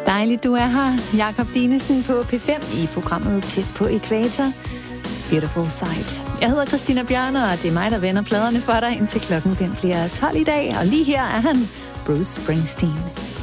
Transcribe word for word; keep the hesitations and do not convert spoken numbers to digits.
Dejligt, du er her. Jakob Dinesen på P fem i programmet Tæt på Ækvator. Beautiful Sight. Jeg hedder Christina Bjørner, og det er mig, der vender pladerne for dig, indtil klokken den bliver tolv i dag. Og lige her er han, Bruce Springsteen.